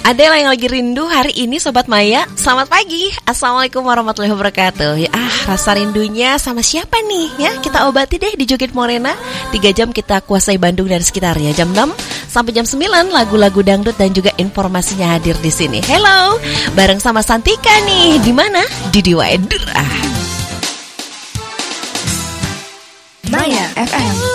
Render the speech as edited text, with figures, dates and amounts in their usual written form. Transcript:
Ada yang lagi rindu hari ini Sobat Maya? Selamat pagi, Assalamualaikum warahmatullahi wabarakatuh. Rasa rindunya sama siapa nih? Ya, kita obati deh di Joget Morena. 3 jam kita kuasai Bandung dan sekitarnya. Jam 6 sampai jam 9 lagu-lagu dangdut dan juga informasinya hadir di sini. Hello, bareng sama Santika nih. Di mana? Di Diwaedur. Maya FM.